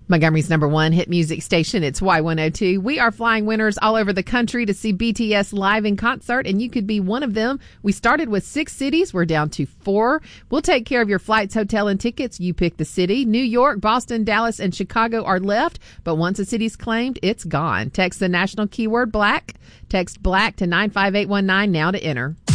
Montgomery's number one hit music station. It's Y102. We are flying winners all over the country to see BTS live in concert, and you could be one of them. We started with 6 cities. We're down to 4. We'll take care of your flights, hotel, and tickets. You pick the city. New York, Boston, Dallas, and Chicago are left, but once a city's claimed, it's gone. Text the national keyword black. Text black to 95819 now to enter.